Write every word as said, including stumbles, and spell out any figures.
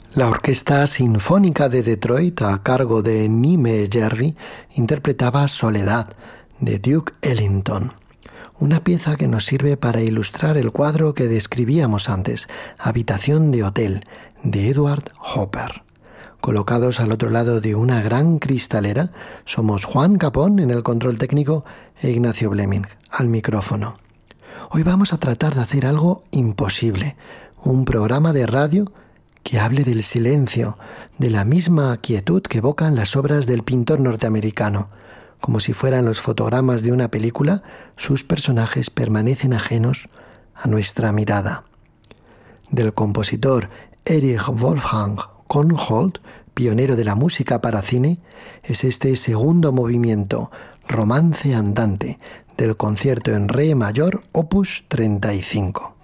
La Orquesta Sinfónica de Detroit, a cargo de Nime Jervi, interpretaba Soledad, de Duke Ellington. Una pieza que nos sirve para ilustrar el cuadro que describíamos antes, Habitación de Hotel, de Edward Hopper. Colocados al otro lado de una gran cristalera, somos Juan Capón en el control técnico e Ignacio Bleming al micrófono. Hoy vamos a tratar de hacer algo imposible, un programa de radio que hable del silencio, de la misma quietud que evocan las obras del pintor norteamericano. Como si fueran los fotogramas de una película, sus personajes permanecen ajenos a nuestra mirada. Del compositor Erich Wolfgang Korngold, pionero de la música para cine, es este segundo movimiento, Romance Andante, del concierto en re mayor, opus treinta y cinco.